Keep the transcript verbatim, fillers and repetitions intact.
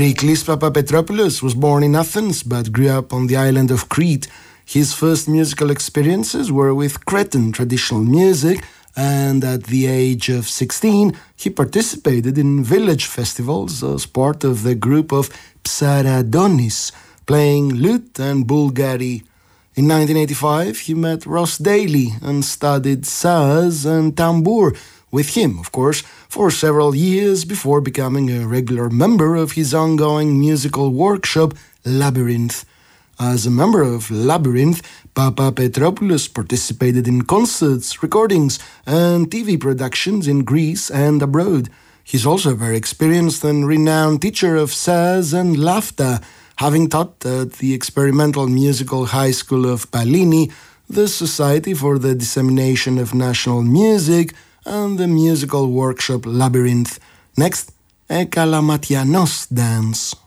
Periklis Papapetropoulos was born in Athens but grew up on the island of Crete. His first musical experiences were with Cretan traditional music, and at the age of sixteen, he participated in village festivals as part of the group of Psaradonis, playing lute and bulgari. In nineteen eighty-five, he met Ross Daly and studied saz and tambour with him, of course, for several years before becoming a regular member of his ongoing musical workshop, Labyrinth. As a member of Labyrinth, Papapetropoulos participated in concerts, recordings, and T V productions in Greece and abroad. He's also a very experienced and renowned teacher of saz and lafta, having taught at the Experimental Musical High School of Pallini, the Society for the Dissemination of National Music, and the musical workshop Labyrinth. Next, a Kalamatianos dance.